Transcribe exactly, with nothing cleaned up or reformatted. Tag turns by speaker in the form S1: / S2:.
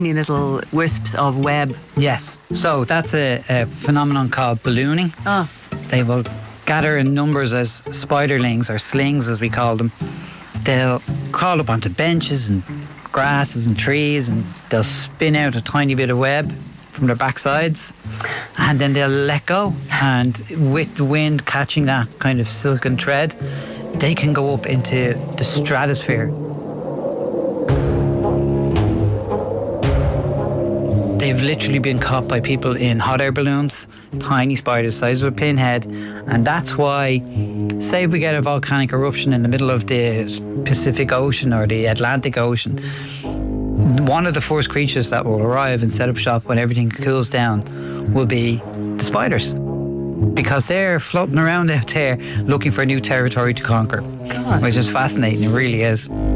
S1: little wisps of web.
S2: Yes. So that's a, a phenomenon called ballooning.
S1: Oh.
S2: They will gather in numbers as spiderlings, or slings as we call them. They'll crawl up onto benches and grasses and trees, and they'll spin out a tiny bit of web from their backsides, and then they'll let go, and with the wind catching that kind of silken thread, they can go up into the stratosphere. They've literally been caught by people in hot air balloons, tiny spiders, size of a pinhead, and that's why, say if we get a volcanic eruption in the middle of the Pacific Ocean or the Atlantic Ocean, one of the first creatures that will arrive and set up shop when everything cools down will be the spiders, because they're floating around out there looking for new territory to conquer, which is fascinating. It really is.